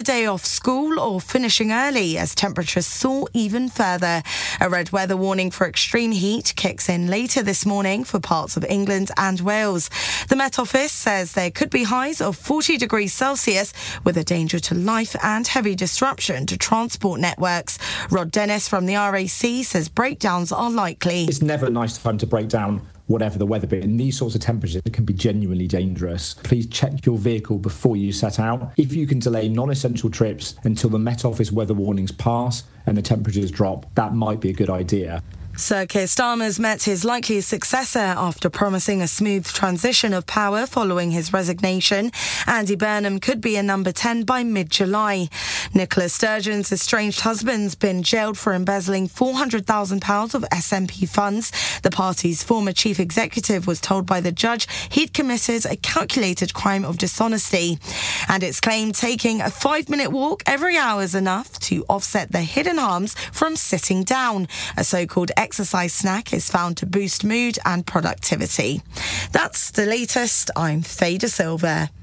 day off school or finishing early as temperatures soar even further. A red weather warning for extreme heat kicks in later this morning for parts of England and Wales. The Met Office says there could be highs of 40 degrees Celsius with a danger to life and heavy disruption to transport networks. Rod Dennis from the RAC says breakdowns are likely. It's never a nice time to break down whatever the weather be. In these sorts of temperatures, it can be genuinely dangerous. Please check your vehicle before you set out. If you can delay non-essential trips until the Met Office weather warnings pass and the temperatures drop, that might be a good idea. Sir Keir Starmer's met his likely successor after promising a smooth transition of power following his resignation. Andy Burnham could be a number 10 by mid-July. Nicola Sturgeon's estranged husband's been jailed for embezzling £400,000 of SNP funds. The party's former chief executive was told by the judge he'd committed a calculated crime of dishonesty. And it's claimed taking a 5-minute walk every hour is enough to offset the hidden harms from sitting down. A so-called exercise snack is found to boost mood and productivity. That's the latest. I'm Faye De Silva.